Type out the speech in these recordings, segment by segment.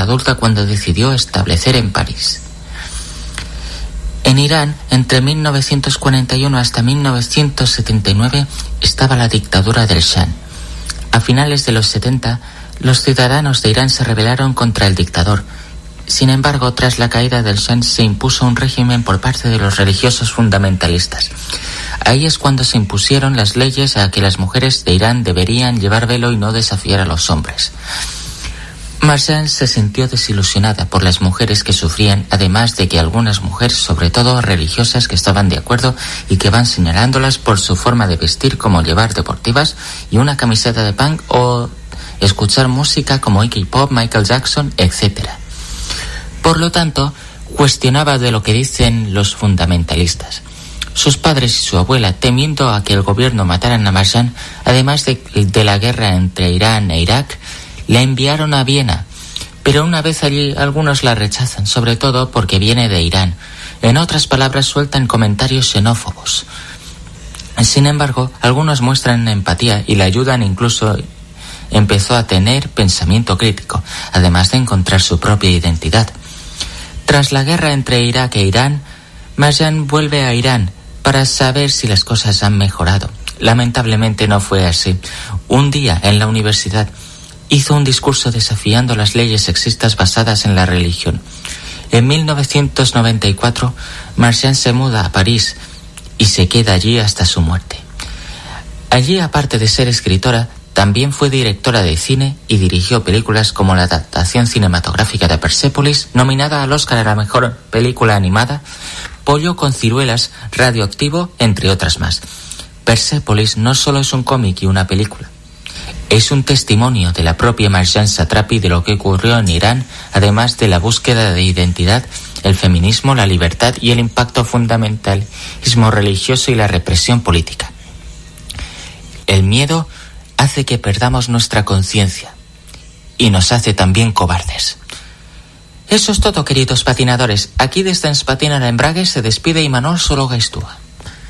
adulta cuando decidió establecer en París. En Irán, entre 1941 hasta 1979, estaba la dictadura del Shah. A finales de los 70, los ciudadanos de Irán se rebelaron contra el dictador. Sin embargo, tras la caída del Shah se impuso un régimen por parte de los religiosos fundamentalistas. Ahí es cuando se impusieron las leyes a que las mujeres de Irán deberían llevar velo y no desafiar a los hombres. Marjane se sintió desilusionada por las mujeres que sufrían, además de que algunas mujeres, sobre todo religiosas, que estaban de acuerdo y que van señalándolas por su forma de vestir, como llevar deportivas y una camiseta de punk o escuchar música como Iggy Pop, Michael Jackson, etc. Por lo tanto, cuestionaba de lo que dicen los fundamentalistas. Sus padres y su abuela, temiendo a que el gobierno mataran a Marjane, además de la guerra entre Irán e Irak, la enviaron a Viena, pero una vez allí algunos la rechazan, sobre todo porque viene de Irán. En otras palabras, sueltan comentarios xenófobos. Sin embargo, algunos muestran empatía y la ayudan, incluso empezó a tener pensamiento crítico, además de encontrar su propia identidad. Tras la guerra entre Irak e Irán, Marjane vuelve a Irán para saber si las cosas han mejorado. Lamentablemente no fue así. Un día en la universidad hizo un discurso desafiando las leyes sexistas basadas en la religión. En 1994, Marjane se muda a París y se queda allí hasta su muerte. Allí, aparte de ser escritora, también fue directora de cine y dirigió películas como la adaptación cinematográfica de Persepolis, nominada al Oscar a la mejor película animada, Pollo con ciruelas, Radioactivo, entre otras más. Persepolis no solo es un cómic y una película. Es un testimonio de la propia Marjane Satrapi de lo que ocurrió en Irán, además de la búsqueda de identidad, el feminismo, la libertad y el impacto fundamentalismo religioso y la represión política. El miedo hace que perdamos nuestra conciencia y nos hace también cobardes. Eso es todo, queridos patinadores. Aquí desde Ens Patina l'Embrague se despide Imanol Solo Gaistua.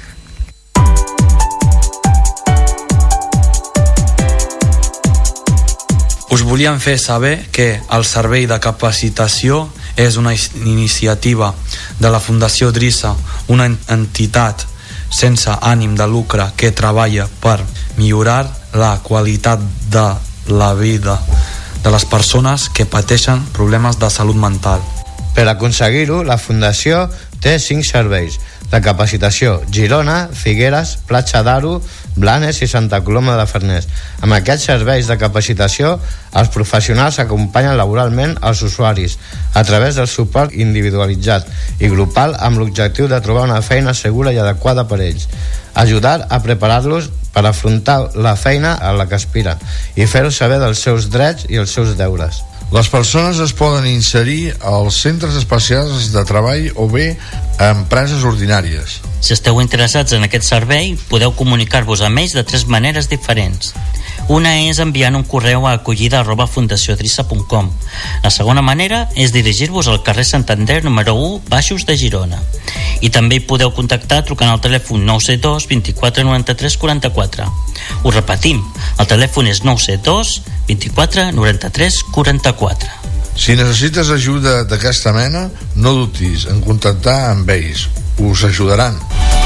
Us volíem fer saber que el Servei de Capacitació és una iniciativa de la Fundació Drissa, una entitat sense ànim de lucre que treballa per millorar la qualitat de la vida de les persones que pateixen problemes de salut mental. Per aconseguir-ho, la Fundació té 5 serveis de capacitació: Girona, Figueres, Platja d'Aro, Blanes i Santa Coloma de Farners. Amb aquests serveis de capacitació, els professionals acompanyen laboralment els usuaris a través del suport individualitzat i grupal amb l'objectiu de trobar una feina segura i adequada per a ells, ajudar a preparar-los per afrontar la feina a la que aspiren i fer-los saber dels seus drets i els seus deures. Les persones es poden inserir als centres especials de treball o bé a empreses ordinàries. Si esteu interessats en aquest servei, podeu comunicar-vos amb ells de 3 maneres diferents. Una és enviant un correu a acollida@fundaciodrissa.com. La segona manera és dirigir-vos al carrer Santander número 1, Baixos de Girona. I també hi podeu contactar trucant al telèfon 972 24 93 44. Ho repetim, el telèfon és 972 24 93 44. Si necessites ajuda d'aquesta mena, no dubtis en contactar amb ells. Us ajudaran.